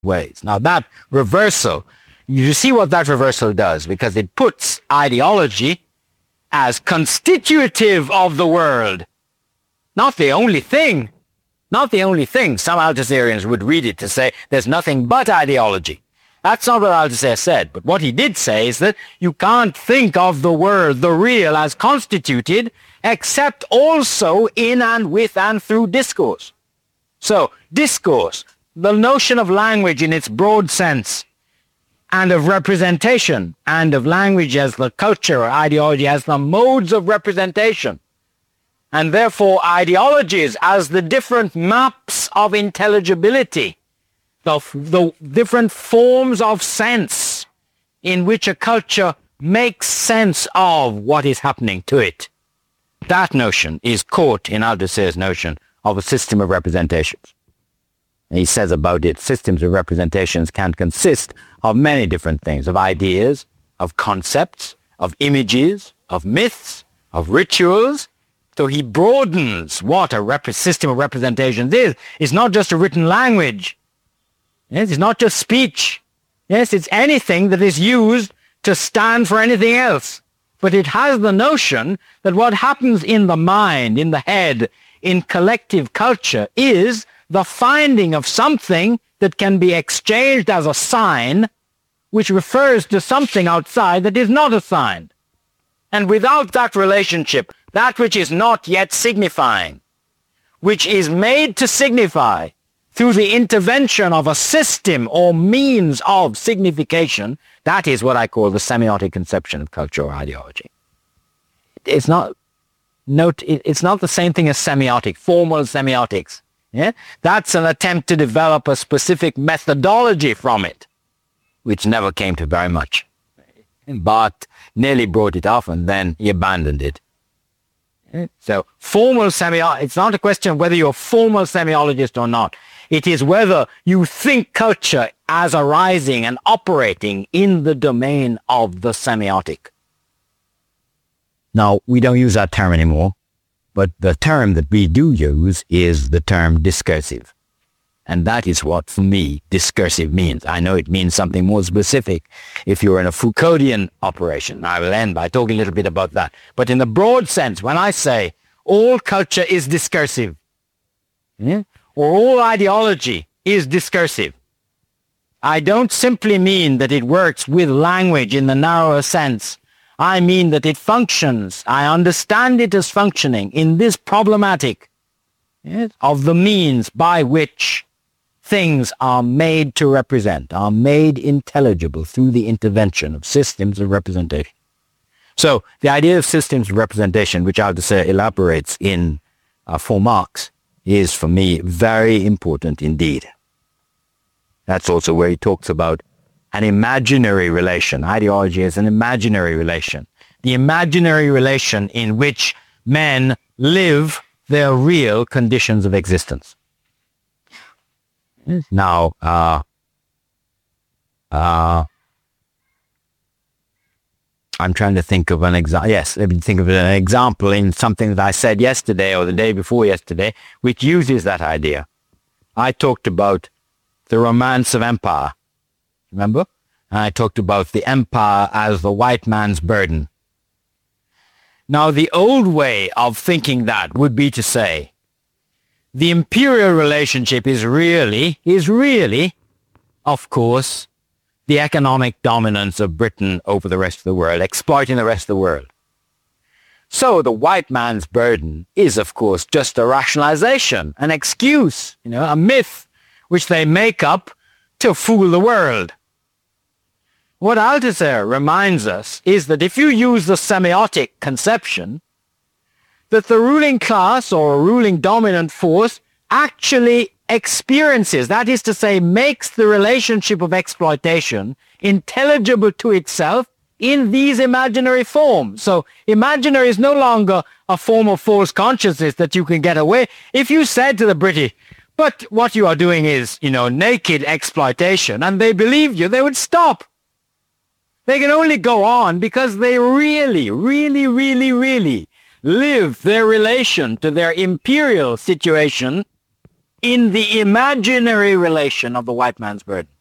ways. Now that reversal, you see what that reversal does, because it puts ideology as constitutive of the world. Not the only thing. Not the only thing. Some Althusserians would read it to say there's nothing but ideology. That's not what Althusser said. But what he did say is that you can't think of the world, the real, as constituted, except also in and with and through discourse. So, discourse, the notion of language in its broad sense, and of representation, and of language as the culture or ideology as the modes of representation, and therefore ideologies as the different maps of intelligibility, the different forms of sense in which a culture makes sense of what is happening to it. That notion is caught in Althusser's notion of a system of representations. And he says about it, systems of representations can consist of many different things, of ideas, of concepts, of images, of myths, of rituals. So he broadens what a system of representations is. It's not just a written language. Yes, it's not just speech. Yes, it's anything that is used to stand for anything else. But it has the notion that what happens in the mind, in the head, in collective culture is the finding of something that can be exchanged as a sign, which refers to something outside that is not a sign. And without that relationship, that which is not yet signifying, which is made to signify through the intervention of a system or means of signification, that is what I call the semiotic conception of culture or ideology. It's not the same thing as semiotic, formal semiotics. Yeah? That's an attempt to develop a specific methodology from it, which never came to very much. Barthes nearly brought it off and then he abandoned it. Yeah? So formal semiotics, it's not a question of whether you're a formal semiologist or not. It is whether you think culture as arising and operating in the domain of the semiotic. Now, we don't use that term anymore, but the term that we do use is the term discursive. And that is what, for me, discursive means. I know it means something more specific if you're in a Foucauldian operation. I will end by talking a little bit about that. But in the broad sense, when I say all culture is discursive, yeah, or all ideology is discursive, I don't simply mean that it works with language in the narrower sense. I mean that it functions, I understand it as functioning in this problematic, yes, of the means by which things are made to represent, are made intelligible through the intervention of systems of representation. So the idea of systems of representation, which Althusser elaborates in For Marx, is for me very important indeed. That's also where he talks about an imaginary relation. Ideology is an imaginary relation. The imaginary relation in which men live their real conditions of existence. Now, I'm trying to think of an example. Yes, let me think of an example in something that I said yesterday or the day before yesterday, which uses that idea. I talked about the romance of empire. Remember? And I talked about the empire as the white man's burden. Now, the old way of thinking that would be to say, the imperial relationship is really, of course, the economic dominance of Britain over the rest of the world, exploiting the rest of the world. So the white man's burden is, of course, just a rationalization, an excuse, a myth, which they make up to fool the world. What Althusser reminds us is that if you use the semiotic conception, that the ruling class or a ruling dominant force actually experiences, that is to say, makes the relationship of exploitation intelligible to itself in these imaginary forms. So imaginary is no longer a form of false consciousness that you can get away. If you said to the British, but what you are doing is, naked exploitation, and they believed you, they would stop. They can only go on because they really live their relation to their imperial situation in the imaginary relation of the white man's burden.